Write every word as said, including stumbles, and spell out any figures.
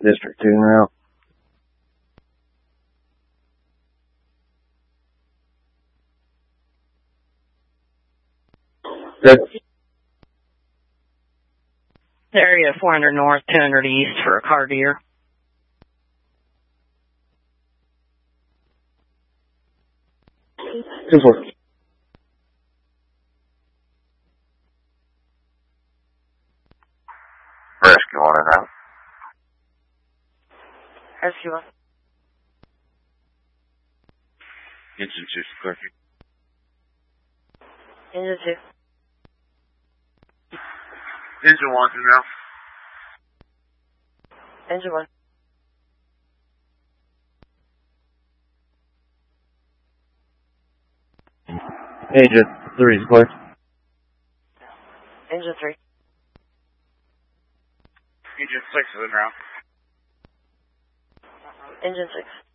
District two now. Good. Area four hundred north, two hundred east for a car deer. Two four. Rescue one and out. Rescue one. Engine two, clear. Engine two. Engine one through now. Engine one. Agent three is clear. Engine three. Engine six is in route. Engine six.